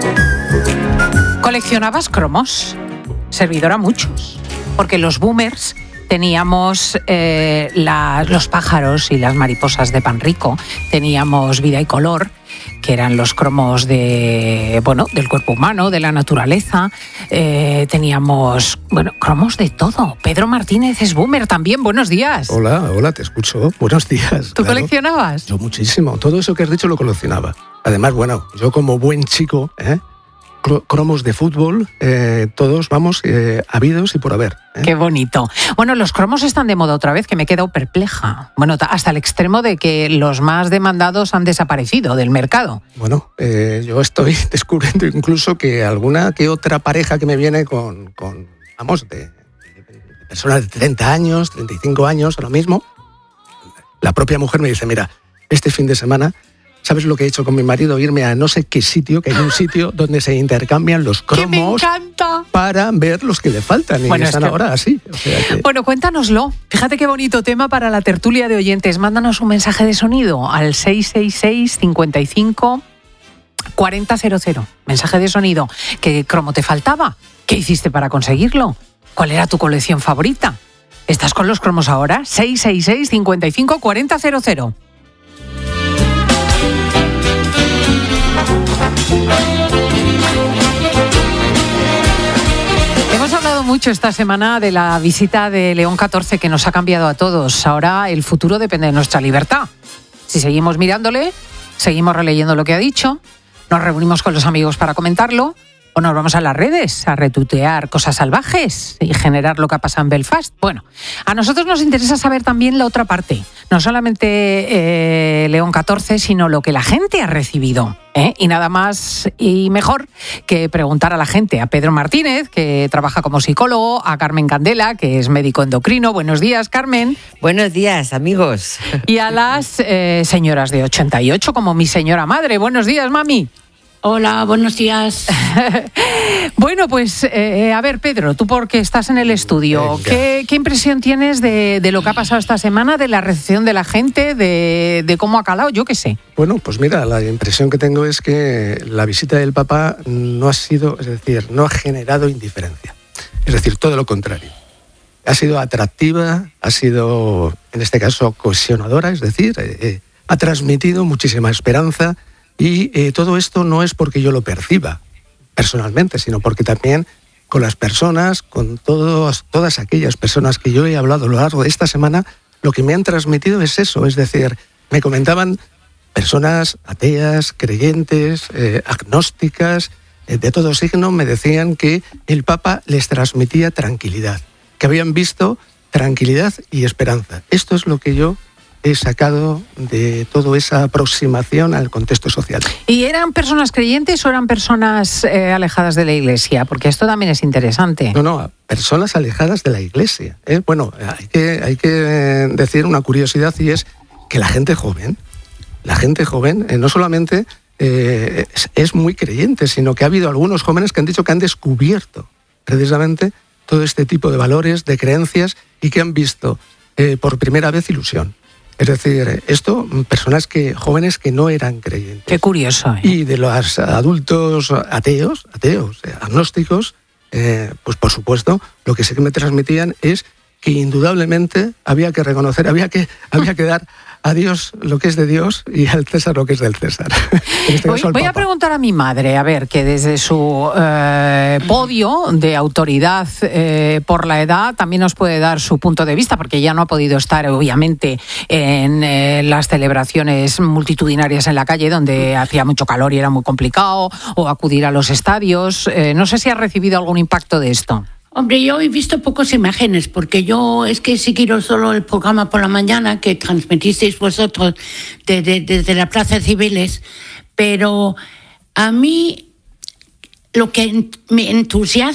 ¿Coleccionabas cromos? Servidor a muchos, porque los boomers teníamos los pájaros y las mariposas de pan rico, teníamos Vida y Color, que eran los cromos del cuerpo humano, de la naturaleza, teníamos cromos de todo. Pedro Martínez es boomer también, buenos días. Hola, te escucho, buenos días. ¿Tú coleccionabas? Yo muchísimo, todo eso que has dicho lo coleccionaba. Además, yo como buen chico, cromos de fútbol, todos habidos y por haber. Qué bonito. Bueno, los cromos están de moda otra vez, que me he quedado perpleja. Bueno, hasta el extremo de que los más demandados han desaparecido del mercado. Bueno, yo estoy descubriendo incluso que alguna que otra pareja que me viene con de personas de 30 años, 35 años, ahora mismo, la propia mujer me dice, mira, este fin de semana, ¿sabes lo que he hecho con mi marido? Irme a no sé qué sitio, que hay un sitio donde se intercambian los cromos. ¡Que me encanta! Para ver los que le faltan. Y están ahora así. Bueno, cuéntanoslo. Fíjate qué bonito tema para la tertulia de oyentes. Mándanos un mensaje de sonido al 666 55 4000. Mensaje de sonido. ¿Qué cromo te faltaba? ¿Qué hiciste para conseguirlo? ¿Cuál era tu colección favorita? ¿Estás con los cromos ahora? 666 55 4000. Hemos hablado mucho esta semana de la visita de León XIV que nos ha cambiado a todos. Ahora el futuro depende de nuestra libertad. Si seguimos mirándole, seguimos releyendo lo que ha dicho, nos reunimos con los amigos para comentarlo, o nos vamos a las redes a retuitear cosas salvajes y generar lo que ha pasado en Belfast. Bueno, a nosotros nos interesa saber también la otra parte. No solamente León XIV, sino lo que la gente ha recibido. Y nada más y mejor que preguntar a la gente. A Pedro Martínez, que trabaja como psicólogo, a Carmen Candela, que es médico endocrino. Buenos días, Carmen. Buenos días, amigos. Y a las señoras de 88, como mi señora madre. Buenos días, mami. Hola, buenos días. Bueno, pues a ver, Pedro, tú porque estás en el estudio, ¿qué impresión tienes de lo que ha pasado esta semana, de la recepción de la gente, de cómo ha calado? Yo qué sé. Bueno, pues mira, la impresión que tengo es que la visita del Papa no ha generado indiferencia. Es decir, todo lo contrario. Ha sido atractiva, ha sido, en este caso, cohesionadora, es decir, ha transmitido muchísima esperanza. Y todo esto no es porque yo lo perciba personalmente, sino porque también con las personas, con todas aquellas personas que yo he hablado a lo largo de esta semana, lo que me han transmitido es eso. Es decir, me comentaban personas ateas, creyentes, agnósticas, de todo signo, me decían que el Papa les transmitía tranquilidad, que habían visto tranquilidad y esperanza. Esto es lo que yo he sacado de toda esa aproximación al contexto social. ¿Y eran personas creyentes o eran personas alejadas de la Iglesia? Porque esto también es interesante. No, personas alejadas de la Iglesia. Bueno, hay que decir una curiosidad, y es que la gente joven no solamente es muy creyente, sino que ha habido algunos jóvenes que han dicho que han descubierto precisamente todo este tipo de valores, de creencias, y que han visto por primera vez ilusión. Es decir, personas jóvenes que no eran creyentes. Qué curioso. Y de los adultos ateos, agnósticos, pues por supuesto, lo que sí que me transmitían es que indudablemente había que reconocer, había que dar a Dios lo que es de Dios y al César lo que es del César. Voy a preguntar a mi madre, a ver, que desde su podio de autoridad por la edad también nos puede dar su punto de vista, porque ella no ha podido estar, obviamente, en las celebraciones multitudinarias en la calle, donde hacía mucho calor y era muy complicado, o acudir a los estadios. No sé si ha recibido algún impacto de esto. Hombre, yo he visto pocas imágenes, porque yo es que seguí solo el programa por la mañana que transmitisteis vosotros desde la Plaza de Cibeles, pero a mí lo que me entusiasma